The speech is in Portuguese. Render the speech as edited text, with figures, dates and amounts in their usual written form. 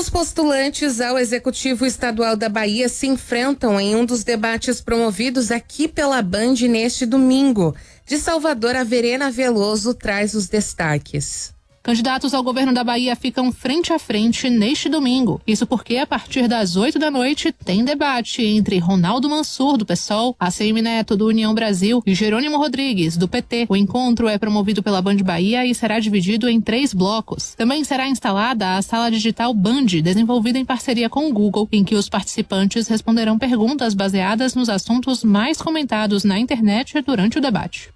Os postulantes ao Executivo Estadual da Bahia se enfrentam em um dos debates promovidos aqui pela Band neste domingo. De Salvador, a Verena Veloso traz os destaques. Candidatos ao governo da Bahia ficam frente a frente neste domingo. Isso porque, a partir das 8 da noite, tem debate entre Ronaldo Mansur, do PSOL, ACM Neto, do União Brasil, e Jerônimo Rodrigues, do PT. O encontro é promovido pela Band Bahia e será dividido em 3 blocos. Também será instalada a sala digital Band, desenvolvida em parceria com o Google, em que os participantes responderão perguntas baseadas nos assuntos mais comentados na internet durante o debate.